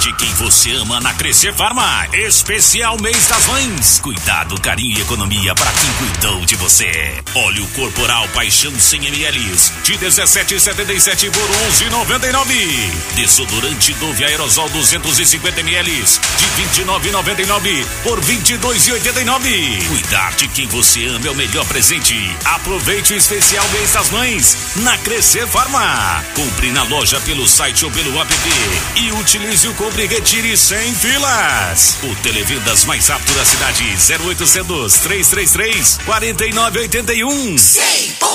de quem você ama na Crescer Farma. Especial mês das mães. Cuidado, carinho e economia para quem cuidou de você. Óleo corporal Paixão 100 ml de 17,77 por 11,99. Desodorante Dove Aerosol 250 ml de 29,99 por 22,89. Cuidar de quem você ama é o melhor presente. Aproveite o especial mês das mães na Crescer Farma. Compre na loja pelo site ou pelo app e utilize o Compre Retire sem filas. O televendas mais rápido da cidade, 0800 333 4981. 100%.